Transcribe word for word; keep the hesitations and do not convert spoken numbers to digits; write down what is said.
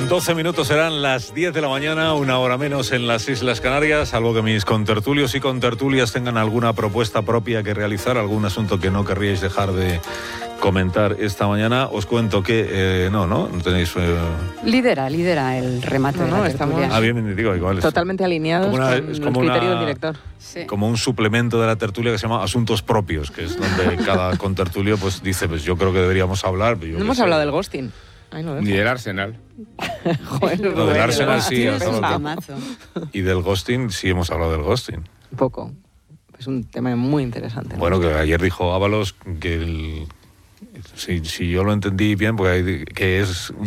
doce minutos serán las diez de la mañana, una hora menos en las Islas Canarias, salvo que mis contertulios y contertulias tengan alguna propuesta propia que realizar, algún asunto que no querríais dejar de comentar esta mañana. Os cuento que eh, no, no, no tenéis... Eh... Lidera, lidera el remate no, de la no, tertulia. estamos Ah, bien, digo, igual. Es totalmente alineados como una, con es los como criterios una, del director. Sí. Como un suplemento de la tertulia que se llama Asuntos Propios, que es donde cada contertulio pues dice, pues yo creo que deberíamos hablar. Yo No hemos sé. hablado del ghosting. Ahí lo dejo. Ni del Arsenal. Joder, Lo del Arsenal sí, Tienes hemos un hablado. temazo. Y del ghosting sí hemos hablado del ghosting. Un poco. Es un tema muy interesante. Bueno, que ayer dijo Ábalos que el, si, si yo lo entendí bien, porque hay- que es